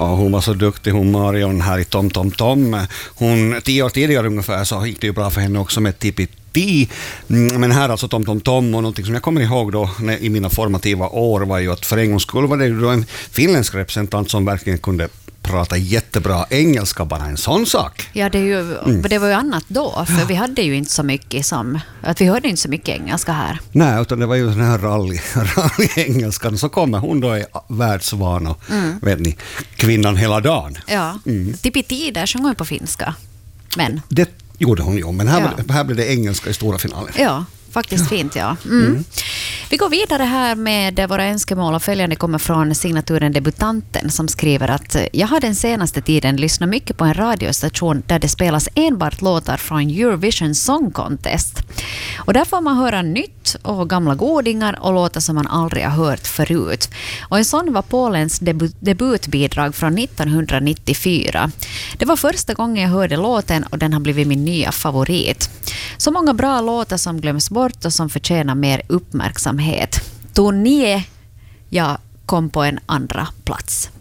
Ja, hon var så duktig, hon Marion här i Tom Tom Tom. 10 år tidigare ungefär så gick det ju bra för henne också med Tippi. Men här alltså Tom Tom Tom, och någonting som jag kommer ihåg då i mina formativa år var ju att för en gångs skull var det ju då en finländsk representant som verkligen kunde prata jättebra engelska, bara en sån sak. Ja, det var ju annat då, för vi hade ju inte så mycket vi hörde inte så mycket engelska här. Nej, utan det var ju den här rally-engelskan. Så kommer hon då är världsvan och vet ni, kvinnan hela dagen. Ja, Tippi där sjöng hon på finska. Men det gjorde hon ju, men här blev det engelska i stora finalen. Ja, faktiskt fint, ja. Vi går vidare här med våra önskemål, och följande kommer från signaturen Debutanten som skriver att jag har den senaste tiden lyssnat mycket på en radiostation där det spelas enbart låtar från Eurovision Song Contest. Och där får man höra nytt och gamla godingar och låtar som man aldrig har hört förut. Och en sån var Polens debutbidrag från 1994. Det var första gången jag hörde låten och den har blivit min nya favorit. Så många bra låtar som glöms bort och som förtjänar mer uppmärksamhet. Tournier, jag kom på en andra plats.